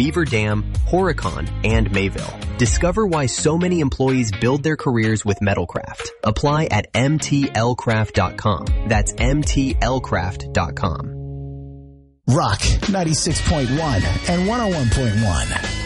Beaver Dam, Horicon, and Mayville. Discover why so many employees build their careers with Metalcraft. Apply at mtlcraft.com. That's mtlcraft.com. Rock 96.1 and 101.1.